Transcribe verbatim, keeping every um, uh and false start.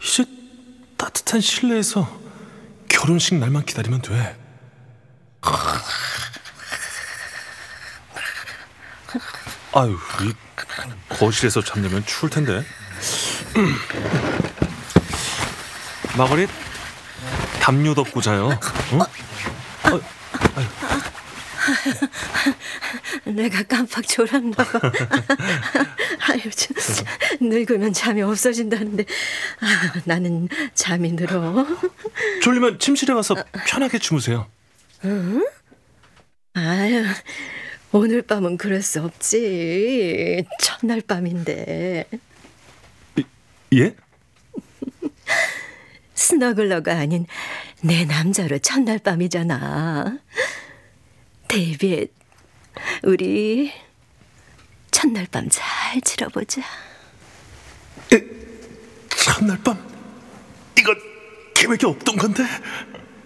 이제 따뜻한 실내에서 결혼식 날만 기다리면 돼. 아유, 이 거실에서 잠들면 추울 텐데. 음. 마거릿, 담요 덮고 자요. 응? 어? 아유. 내가 깜빡 졸았나 봐. 아유, 참, 늙으면 잠이 없어진다는데 아, 나는 잠이 늘어. 졸리면 침실에 가서 편하게 주무세요. 응? 아유, 오늘 밤은 그럴 수 없지. 첫날 밤인데. 이, 예? 스너글러가 아닌 내 남자로 첫날 밤이잖아. 데이빗, 우리 첫날 밤 잘 치러보자. 에, 첫날 밤? 이건 계획이 없던 건데.